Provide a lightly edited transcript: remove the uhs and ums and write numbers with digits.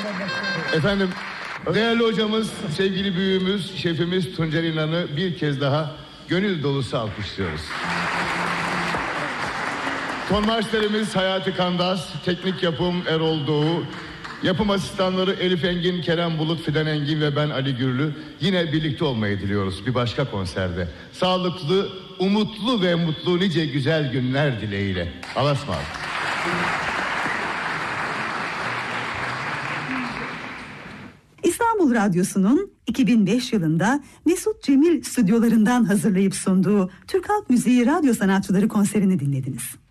Efendim, değerli hocamız, sevgili büyüğümüz, şefimiz Tuncer İnan'ı bir kez daha gönül dolusu alkışlıyoruz. Tonmarşlarımız Hayati Kandas, teknik yapım Erol Doğu, yapım asistanları Elif Engin, Kerem Bulut, Fidan Engin ve ben Ali Gürlü. Yine birlikte olmayı diliyoruz bir başka konserde. Sağlıklı, umutlu ve mutlu nice güzel günler dileğiyle. Allah'a ısmarladık. İstanbul Radyosu'nun 2005 yılında Mesut Cemil stüdyolarından hazırlayıp sunduğu Türk Halk Müziği Radyo Sanatçıları konserini dinlediniz.